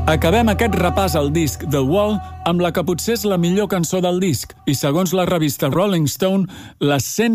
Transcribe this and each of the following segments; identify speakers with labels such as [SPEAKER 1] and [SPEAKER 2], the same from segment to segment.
[SPEAKER 1] Acabem aquest repàs al disc The Wall amb la que potser és la millor cançó del disc i, segons la revista Rolling Stone, la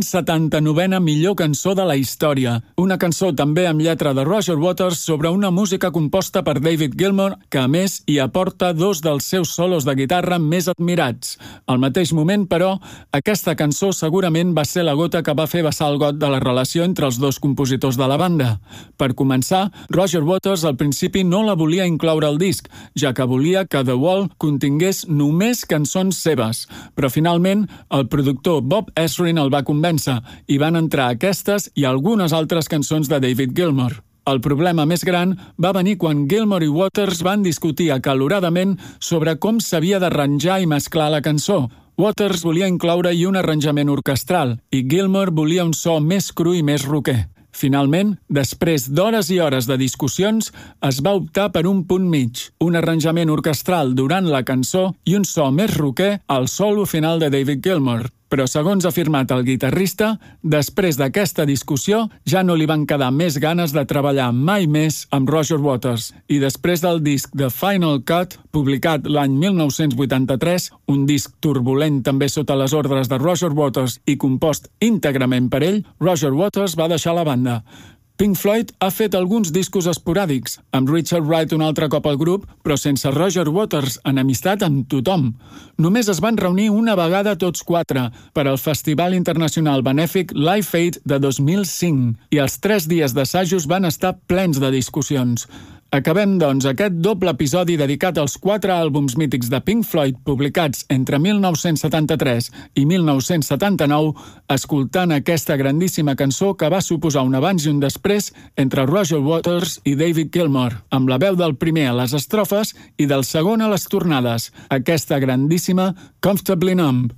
[SPEAKER 1] 179a millor cançó de la història. Una cançó també amb lletra de Roger Waters sobre una música composta per David Gilmour, que a més hi aporta dos dels seus solos de guitarra més admirats. Al mateix moment, però, aquesta cançó segurament va ser la gota que va fer vessar el got de la relació entre els dos compositors de la banda. Per començar, Roger Waters al principi no la volia incloure al disc, ja que volia que The Wall contingués només cançons seves, però finalment el productor Bob Ezrin el va convèncer i van entrar aquestes i algunes altres cançons de David Gilmour. El problema més gran va venir quan Gilmour i Waters van discutir acaloradament sobre com s'havia d'arranjar i mesclar la cançó. Waters volia incloure-hi un arranjament orquestral i Gilmour volia un so més cru i més rocker. Finalment, després d'hores i hores de discussions, es va optar per un punt mig, un arranjament orquestral durant la cançó i un so més rocker al solo final de David Gilmour. Però, segons ha afirmat el guitarrista, després d'aquesta discussió ja no li van quedar més ganes de treballar mai més amb Roger Waters. I després del disc The Final Cut, publicat l'any 1983, un disc turbulent també sota les ordres de Roger Waters i compost íntegrament per ell, Roger Waters va deixar la banda. Pink Floyd ha fet alguns discos esporàdics, amb Richard Wright un altre cop al grup, però sense Roger Waters, enemistat amb tothom. Només es van reunir una vegada tots quatre per al Festival Internacional Benèfic Live Aid de 2005 i els 3 dies d'assajos van estar plens de discussions. Acabem, doncs, aquest doble episodi dedicat als 4 àlbums mítics de Pink Floyd publicats entre 1973 i 1979, escoltant aquesta grandíssima cançó que va suposar un abans i un després entre Roger Waters i David Gilmour, amb la veu del primer a les estrofes i del segon a les tornades, aquesta grandíssima Comfortably Numb.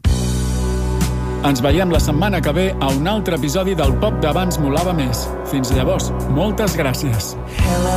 [SPEAKER 1] Ens veiem la setmana que ve a un altre episodi del Pop d'abans molava més. Fins llavors, moltes gràcies.